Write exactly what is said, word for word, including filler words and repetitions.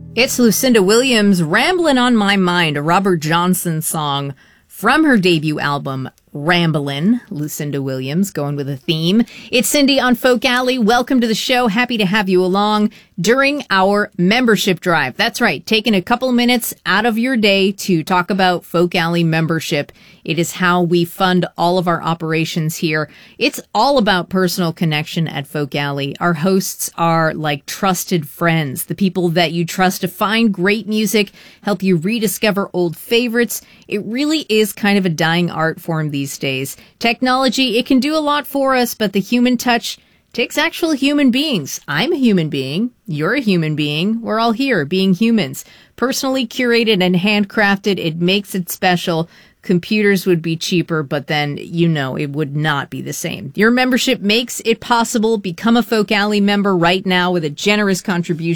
It's Lucinda Williams, Ramblin' on My Mind, a Robert Johnson song from her debut album, Ramblin'. Lucinda Williams, going with a theme. It's Cindy on Folk Alley. Welcome to the show. Happy to have you along during our membership drive. That's right, taking a couple minutes out of your day to talk about Folk Alley membership. It is how we fund all of our operations here. It's all about personal connection at Folk Alley. Our hosts are like trusted friends, the people that you trust to find great music, help you rediscover old favorites. It really is kind of a dying art form these days. Technology, it can do a lot for us, but the human touch takes actual human beings. I'm a human being. You're a human being. We're all here being humans. Personally curated and handcrafted, it makes it special. Computers would be cheaper, but then, you know, it would not be the same. Your membership makes it possible. Become a Folk Alley member right now with a generous contribution